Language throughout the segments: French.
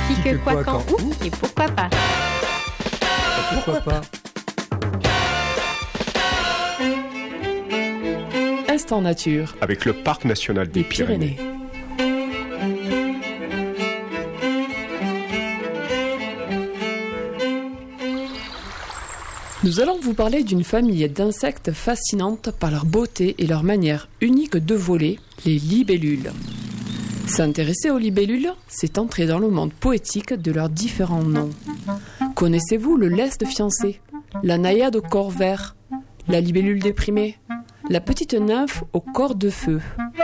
Qui, que, quoi, quand, où et pourquoi pas. Pourquoi pas? Instant nature avec le Parc national des Pyrénées. Nous allons vous parler d'une famille d'insectes fascinantes par leur beauté et leur manière unique de voler, les libellules. S'intéresser aux libellules, c'est entrer dans le monde poétique de leurs différents noms. Connaissez-vous le lest fiancé, la naïade au corps vert, la libellule déprimée, la petite nymphe au corps de feu?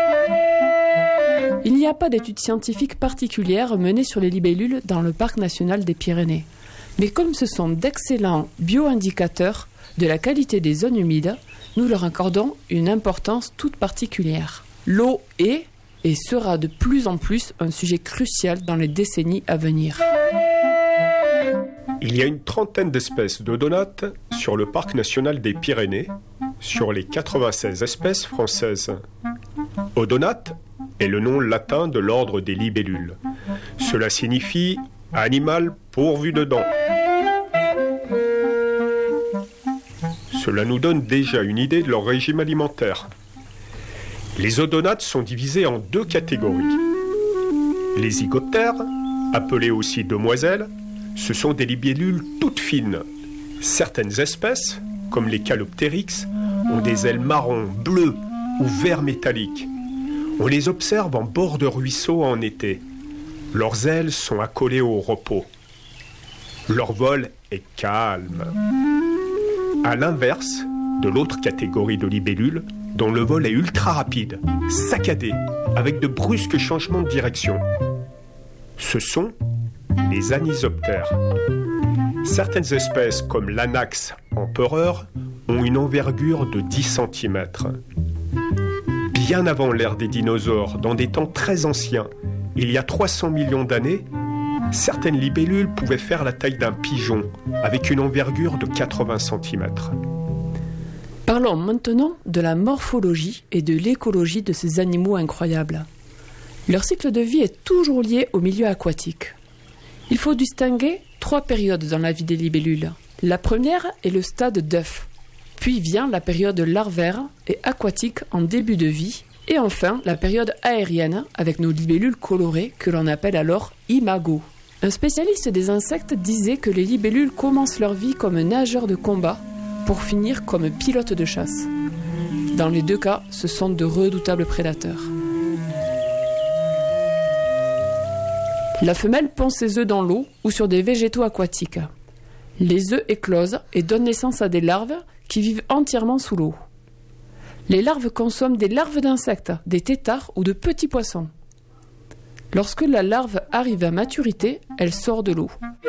Il n'y a pas d'études scientifiques particulières menées sur les libellules dans le Parc national des Pyrénées. Mais comme ce sont d'excellents bioindicateurs de la qualité des zones humides, nous leur accordons une importance toute particulière. L'eau est et sera de plus en plus un sujet crucial dans les décennies à venir. Il y a une trentaine d'espèces d'odonates sur le Parc national des Pyrénées, sur les 96 espèces françaises. Odonate est le nom latin de l'ordre des libellules. Cela signifie animal pourvu de dents. Cela nous donne déjà une idée de leur régime alimentaire. Les odonates sont divisés en deux catégories. Les zygoptères, appelés aussi demoiselles, ce sont des libellules toutes fines. Certaines espèces, comme les Calopteryx, ont des ailes marron, bleues ou vert métallique. On les observe en bord de ruisseau en été. Leurs ailes sont accolées au repos. Leur vol est calme. À l'inverse de l'autre catégorie de libellules, dont le vol est ultra rapide, saccadé, avec de brusques changements de direction. Ce sont les anisoptères. Certaines espèces, comme l'anax empereur, ont une envergure de 10 cm. Bien avant l'ère des dinosaures, dans des temps très anciens, il y a 300 millions d'années, certaines libellules pouvaient faire la taille d'un pigeon, avec une envergure de 80 cm. Parlons maintenant de la morphologie et de l'écologie de ces animaux incroyables. Leur cycle de vie est toujours lié au milieu aquatique. Il faut distinguer 3 périodes dans la vie des libellules. La première est le stade d'œuf, puis vient la période larvaire et aquatique en début de vie, et enfin la période aérienne avec nos libellules colorées que l'on appelle alors imagos. Un spécialiste des insectes disait que les libellules commencent leur vie comme nageurs de combat pour finir comme pilotes de chasse. Dans les deux cas, ce sont de redoutables prédateurs. La femelle pond ses œufs dans l'eau ou sur des végétaux aquatiques. Les œufs éclosent et donnent naissance à des larves qui vivent entièrement sous l'eau. Les larves consomment des larves d'insectes, des têtards ou de petits poissons. Lorsque la larve arrive à maturité, elle sort de l'eau,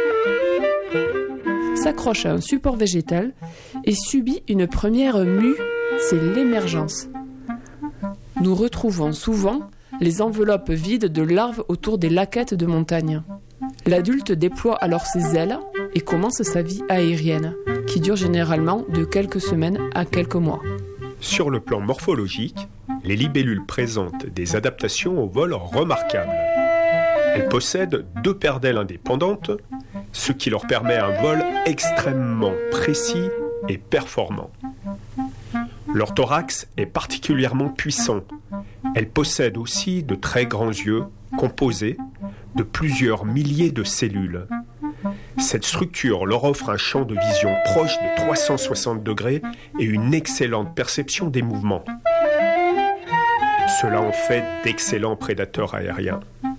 s'accroche à un support végétal et subit une première mue, c'est l'émergence. Nous retrouvons souvent les enveloppes vides de larves autour des laquettes de montagne. L'adulte déploie alors ses ailes et commence sa vie aérienne, qui dure généralement de quelques semaines à quelques mois. Sur le plan morphologique, les libellules présentent des adaptations au vol remarquables. Elles possèdent 2 paires d'ailes indépendantes, ce qui leur permet un vol extrêmement précis et performant. Leur thorax est particulièrement puissant. Elles possèdent aussi de très grands yeux composés de plusieurs milliers de cellules. Cette structure leur offre un champ de vision proche de 360 degrés et une excellente perception des mouvements. Cela en fait d'excellents prédateurs aériens.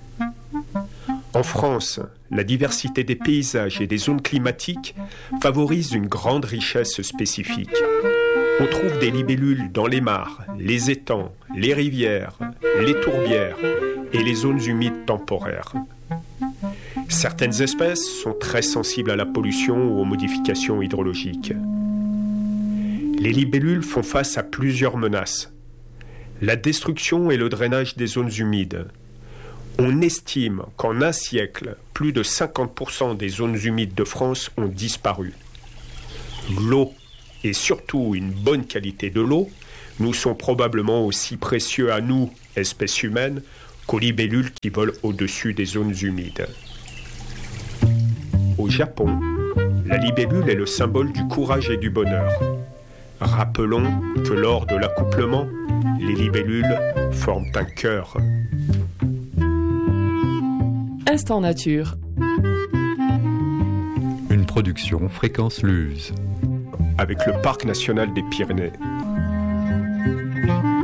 En France, la diversité des paysages et des zones climatiques favorise une grande richesse spécifique. On trouve des libellules dans les mares, les étangs, les rivières, les tourbières et les zones humides temporaires. Certaines espèces sont très sensibles à la pollution ou aux modifications hydrologiques. Les libellules font face à plusieurs menaces. La destruction et le drainage des zones humides. On estime qu'en un siècle, plus de 50% des zones humides de France ont disparu. L'eau, et surtout une bonne qualité de l'eau, nous sont probablement aussi précieux à nous, espèces humaines, qu'aux libellules qui volent au-dessus des zones humides. Au Japon, la libellule est le symbole du courage et du bonheur. Rappelons que lors de l'accouplement, les libellules forment un cœur. Instant Nature. Une production Fréquence Luz. Avec le Parc national des Pyrénées.